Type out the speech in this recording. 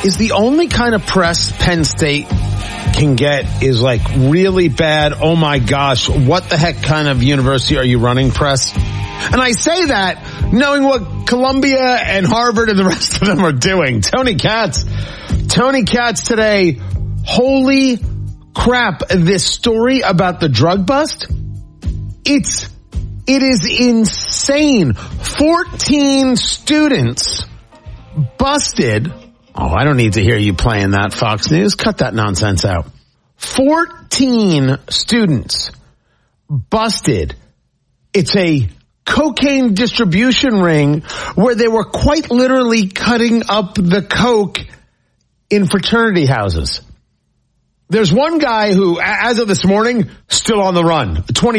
is the only kind of press Penn State can get is like really bad, oh my gosh, what the heck kind of university are you running press? And I say that knowing what Columbia and Harvard and the rest of them are doing. Tony Katz today, holy crap, this story about the drug bust, it is insane. 14 students busted. Oh, I don't need to hear you playing that, Fox News. Cut that nonsense out. 14 students busted. It's a cocaine distribution ring where they were quite literally cutting up the coke in fraternity houses. There's one guy who, as of this morning, still on the run.